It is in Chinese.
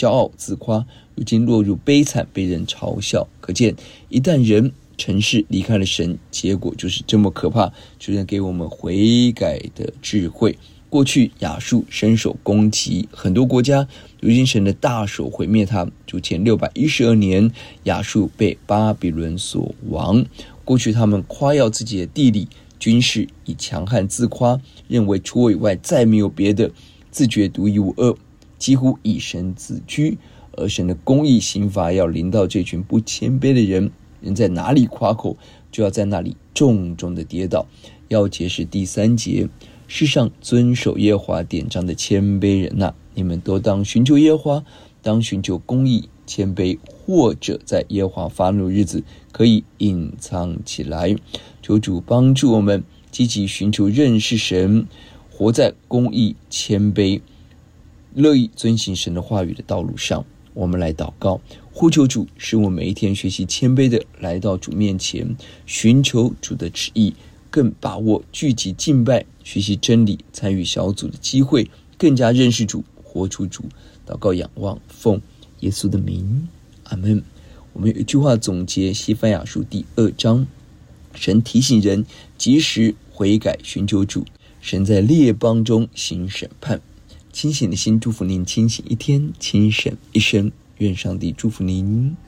骄傲自夸，如今落入悲惨，被人嘲笑。可见一旦人尘世离开了神，结果就是这么可怕。主人给我们悔改的智慧。过去亚述伸手攻击很多国家，如今神的大手毁灭他。主前612年，亚述被巴比伦所亡。过去他们夸耀自己的地理军事，以强悍自夸，认为除我以外再没有别的，自觉独一无二，几乎以神自居。而神的公义刑罚要临到这群不谦卑的人，人在哪里夸口，就要在那里重重的跌倒。要节是第3节，世上遵守耶和华典章的谦卑人啊，你们都当寻求耶和华，当寻求公义谦卑，或者在耶和华发怒日子可以隐藏起来。求主帮助我们积极寻求认识神，活在公义谦卑乐意遵行神的话语的道路上。我们来祷告，呼求主使我每一天学习谦卑的来到主面前，寻求主的旨意，更把握聚集敬拜学习真理参与小组的机会，更加认识主，活出主。祷告仰望奉耶稣的名，阿们。我们有一句话总结西番雅书第2章，神提醒人及时悔改寻求主，神在列邦中行审判。清醒的心祝福您清醒一天，清省一生。愿上帝祝福您。